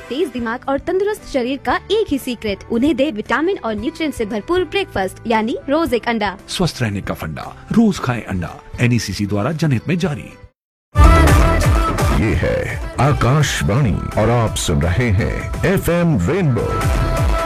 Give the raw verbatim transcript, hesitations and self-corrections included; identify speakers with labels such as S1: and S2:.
S1: तेज दिमाग और तंदुरुस्त शरीर का एक ही सीक्रेट, उन्हें दे विटामिन और न्यूट्रिएंट से भरपूर ब्रेकफास्ट यानी रोज एक अंडा।
S2: स्वस्थ रहने का फंडा, रोज खाएं अंडा। एन ई सी सी द्वारा जनहित में जारी।
S3: ये है आकाशवाणी और आप सुन रहे हैं एफ एम रेनबो